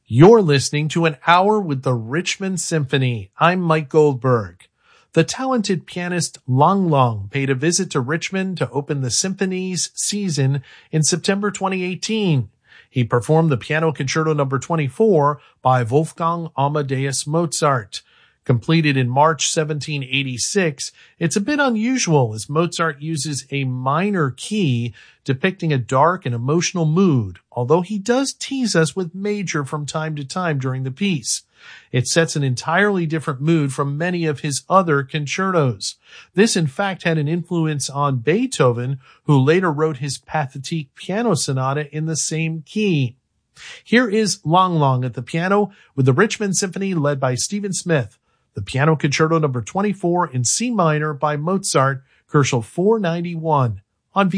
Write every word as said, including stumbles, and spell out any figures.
You're listening to an hour with the Richmond Symphony. I'm Mike Goldberg. The talented pianist Lang Lang paid a visit to Richmond to open the symphony's season in September twenty eighteen. He performed the Piano Concerto number twenty-four by Wolfgang Amadeus Mozart. Completed in March seventeen eighty-six, it's a bit unusual as Mozart uses a minor key depicting a dark and emotional mood, although he does tease us with major from time to time during the piece. It sets an entirely different mood from many of his other concertos. This, in fact, had an influence on Beethoven, who later wrote his Pathétique piano sonata in the same key. Here is Lang Lang at the piano with the Richmond Symphony led by Stephen Smith. The Piano Concerto number twenty-four in C minor by Mozart, Koelschel four ninety-one.